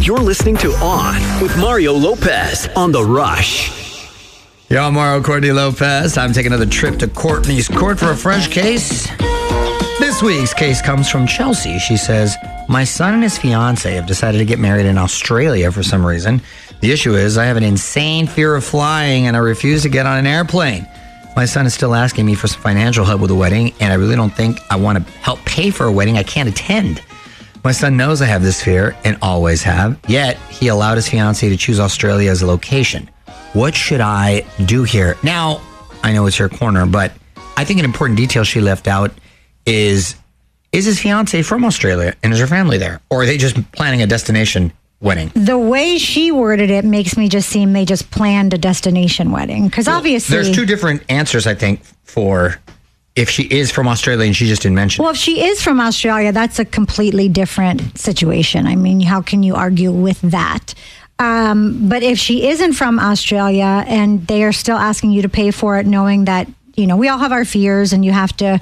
You're listening to On with Mario Lopez on The Rush. Yo, I'm Mario Courtney Lopez. I'm taking another trip to Courtney's Court for a fresh case. This week's case comes from Chelsea. She says, my son and his fiance have decided to get married in Australia for some reason. The issue is I have an insane fear of flying and I refuse to get on an airplane. My son is still asking me for some financial help with the wedding, and I really don't think I want to help pay for a wedding I can't attend. My son knows I have this fear and always have, yet he allowed his fiancée to choose Australia as a location. What should I do here? Now, I know it's your corner, but I think an important detail she left out is his fiancée from Australia and is her family there? Or are they just planning a destination wedding? The way she worded it makes me just seem they just planned a destination wedding. Because obviously... There's two different answers, I think, for if she is from Australia and she just didn't mention. Well, if she is from Australia, that's a completely different situation. I mean, how can you argue with that? But if she isn't from Australia and they are still asking you to pay for it, knowing that, we all have our fears and you have to,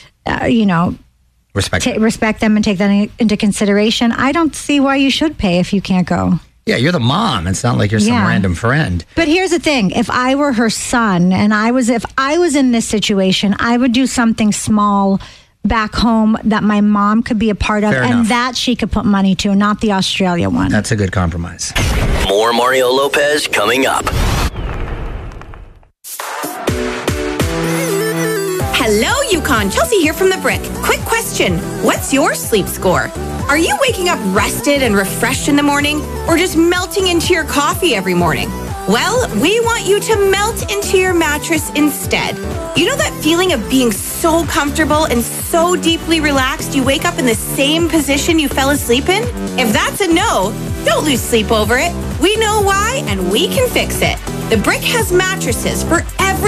respect them and take that into consideration, I don't see why you should pay if you can't go. Yeah, you're the mom. It's not like you're some random friend. But here's the thing. If I were her son and if I was in this situation, I would do something small back home that my mom could be a part of. Fair and enough. that she could put money to, not the Australia one. That's a good compromise. More Mario Lopez coming up. Hello, Yukon. Chelsea here from The Brick. Quick question. What's your sleep score? Are you waking up rested and refreshed in the morning, or just melting into your coffee every morning? Well, we want you to melt into your mattress instead. You know that feeling of being so comfortable and so deeply relaxed you wake up in the same position you fell asleep in? If that's a no, don't lose sleep over it. We know why, and we can fix it. The Brick has mattresses for every